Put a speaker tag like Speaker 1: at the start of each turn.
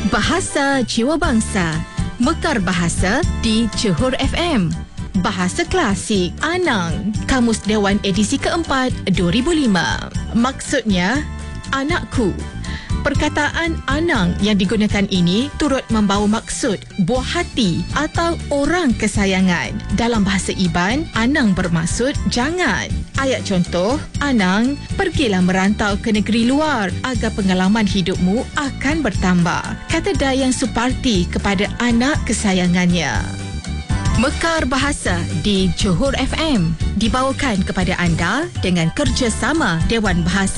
Speaker 1: Bahasa Jiwa Bangsa, Mekar Bahasa di Johor FM. Bahasa Klasik, Anang, Kamus Dewan edisi keempat, 2005. Maksudnya, anakku. Perkataan Anang yang digunakan ini turut membawa maksud buah hati atau orang kesayangan. Dalam bahasa Iban, Anang bermaksud jangan. Ayat contoh, Anang, pergilah merantau ke negeri luar agar pengalaman hidupmu akan bertambah. Kata Dayang Suparti kepada anak kesayangannya. Mekar Bahasa di Johor FM dibawakan kepada anda dengan kerjasama Dewan Bahasa